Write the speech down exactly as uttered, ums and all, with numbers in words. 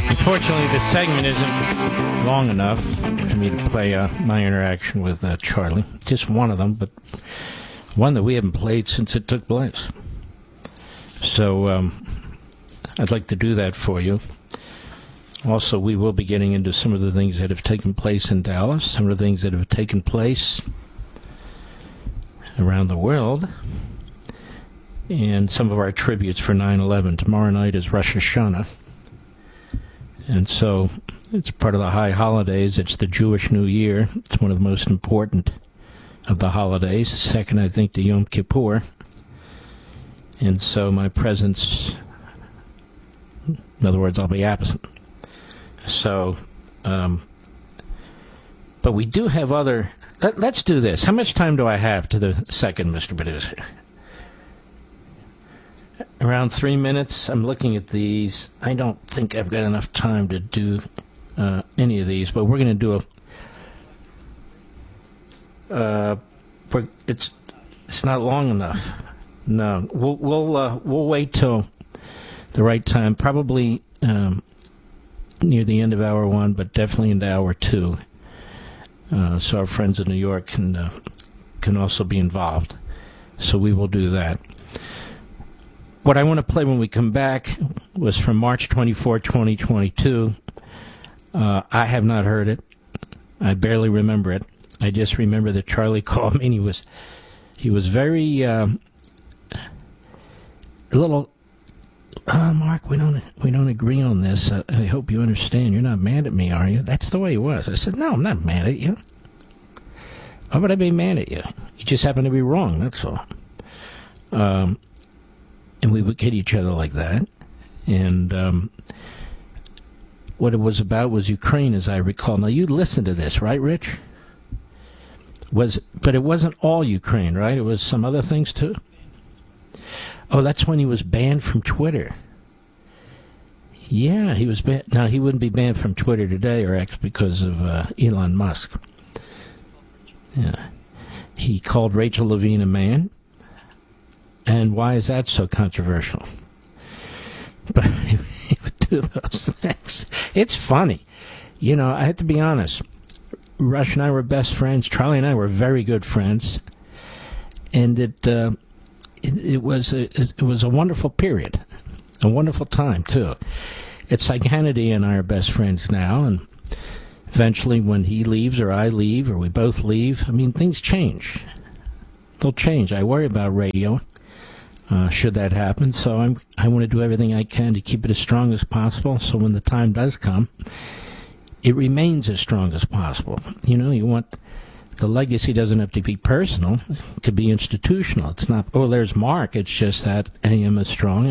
Unfortunately, this segment isn't long enough for me to play uh, my interaction with uh, Charlie. Just one of them, but one that we haven't played since it took place. So um, I'd like to do that for you. Also, we will be getting into some of the things that have taken place in Dallas, some of the things that have taken place around the world, and some of our tributes for nine eleven. Tomorrow night is Rosh Hashanah, and so it's part of the high holidays. It's the Jewish New Year. It's one of the most important of the holidays. Second, I think, to Yom Kippur. And so my presence, in other words, I'll be absent. So, um, but we do have other... Let, let's do this. How much time do I have to the second, Mister Producer? Around three minutes. I'm looking at these. I don't think I've got enough time to do uh, any of these, but we're going to do a... Uh, we're, it's it's not long enough. No, we'll we'll uh, we'll wait till the right time. Probably um, near the end of hour one, but definitely into hour two. Uh, so our friends in New York can uh, can also be involved. So we will do that. What I want to play when we come back was from March twenty-fourth, twenty twenty-two. Uh, I have not heard it. I barely remember it. I just remember that Charlie called me and he was he was very uh, a little. Oh, Mark, we don't we don't agree on this. Uh, I hope you understand. You're not mad at me, are you? That's the way he was. I said, no, I'm not mad at you. Why would I be mad at you? You just happen to be wrong. That's all. Um, and we would kid each other like that. And um, what it was about was Ukraine, as I recall. Now, you listened to this, right, Rich? Was but it wasn't all Ukraine, right? It was some other things too. Oh, that's when he was banned from Twitter. Yeah, he was banned. Now, he wouldn't be banned from Twitter today or X because of uh, Elon Musk. Yeah. He called Rachel Levine a man. And why is that so controversial? But he would do those things. It's funny. You know, I have to be honest. Rush and I were best friends. Charlie and I were very good friends. And it... Uh, It, it was a, it was a wonderful period, a wonderful time too. It's like Hannity and I are best friends now, and eventually, when he leaves or I leave or we both leave, I mean, things change. They'll change. I worry about radio, uh, should that happen. So I'm I want to do everything I can to keep it as strong as possible. So when the time does come, it remains as strong as possible. You know, you want. The legacy doesn't have to be personal. It could be institutional. It's not, oh, there's Mark. It's just that A M is strong.